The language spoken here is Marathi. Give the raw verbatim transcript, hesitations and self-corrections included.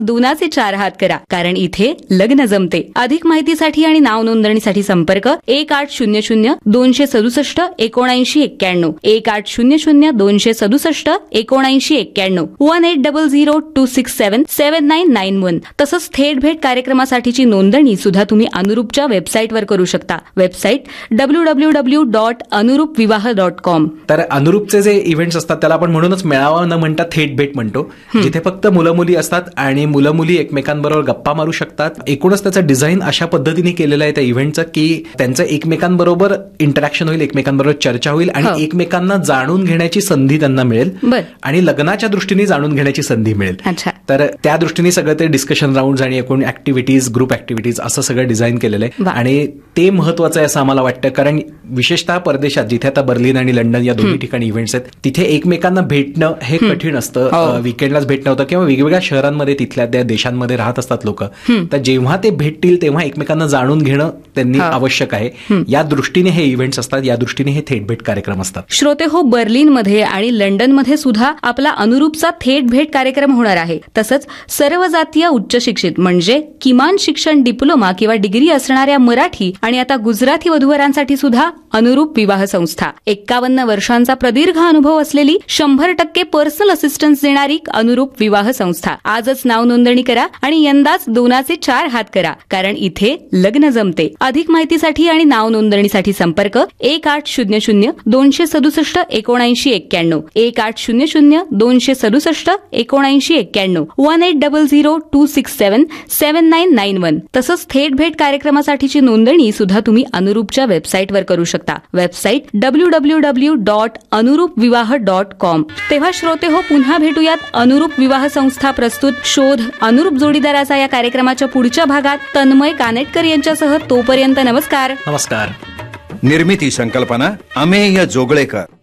दोनाचे चार हात करा, कारण इथे लग्न जमते. अधिक माहितीसाठी आणि नाव नोंदणीसाठी संपर्क एक आठ शून्य शून्य दोनशे सदुसष्ट एकोणऐंशी एक्क्याण्णव एक आठ शून्य शून्य दोनशे सदुसष्ट एकोणऐंशी एक्क्याण्णव one eight double zero to six seven seven nine nine one. तसंच थेट भेट कार्यक्रमासाठीची नोंदणी सुद्धा तुम्ही अनुरूपच्या वेबसाईटवर करू शकता. Website W W W dot अनुरूप विवाह डॉट कॉम. तर अनुरूपचे जे इव्हेंट्स असतात त्याला आपण म्हणूनच मेळावा न म्हणता थेट भेट म्हणतो, जिथे फक्त मुलं मुली असतात आणि मुलं मुली एकमेकांबरोबर गप्पा मारू शकतात. एकूणच त्याचं डिझाईन अशा पद्धतीने केलेलं आहे त्या इव्हेंटचं की त्यांचं एकमेकांबरोबर इंटरॅक्शन होईल, एकमेकांबरोबर चर्चा होईल आणि एकमेकांना जाणून घेण्याची संधी त्यांना मिळेल आणि लग्नाच्या दृष्टीने जाणून घेण्याची संधी मिळेल. तर त्या दृष्टीने सगळं ते डिस्कशन राऊंड आणि एकूण ऍक्टिव्हिटीज, ग्रुप ऍक्टिव्हिटीज असं सगळं डिझाईन केलेलं आहे आणि ते महत्वाचं आहे असं आम्हाला वाटतं. कारण विशेषतः परदेशात जिथे आता बर्लिन आणि लंडन या दोन्ही ठिकाणी इव्हेंट्स आहेत तिथे एकमेकांना भेटणं हे कठीण असतं. विकेंडलाच भेटणं होतं किंवा वेगवेगळ्या शहरांमध्ये तिथल्या त्या देशांमध्ये राहत असतात लोक. तर जेव्हा ते भेटतील तेव्हा एकमेकांना जाणून घेणं त्यांनी आवश्यक आहे. या दृष्टीने हे इव्हेंट्स असतात, या दृष्टीने हे थेट भेट कार्यक्रम असतात. श्रोते हो, बर्लिनमध्ये आणि लंडनमध्ये सुद्धा आपला अनुरूपचा थेट भेट कार्यक्रम होणार आहे. तसंच सर्व जातीय उच्च शिक्षित म्हणजे किमान शिक्षण डिप्लोमा किंवा डिग्री असणाऱ्या मराठी आणि आता गुजराती वधूवरांसाठी सुद्धा अनुरूप विवाह संस्था, एक्कावन्न वर्षांचा प्रदीर्घ अनुभव असलेली, शंभर टक्के पर्सनल असिस्टन्स देणारी अनुरूप विवाह संस्था. आजच नाव नोंदणी करा आणि यंदाच दोनाचे चार हात करा, कारण इथे लग्न जमते. अधिक माहितीसाठी आणि नाव नोंदणीसाठी संपर्क एक आठ शून्य शून्य दोनशे सदुसष्ट एकोणऐंशी एक्क्याण्णव एक आठ शून्य शून्य दोनशे सदुसष्ट एकोणऐंशी एक्क्याण्णव one eight double zero to six seven seven nine nine one. तसंच थेट भेट कार्यक्रमासाठीची नोंदणी सुद्धा तुम्ही अनुरूपच्या वेबसाईटवर करू शकता. Website W W W dot अनुरूप विवाह डॉट कॉम. तेव्हा श्रोते हो, पुन्हा भेटूयात अनुरूप विवाह संस्था प्रस्तुत शोध अनुरूप जोडीदाराचा या कार्यक्रमाच्या पुढच्या भागात तन्मय कानेटकर यांच्यासह. तोपर्यंत नमस्कार. नमस्कार. निर्मिती संकल्पना अमेय जोगळेकर.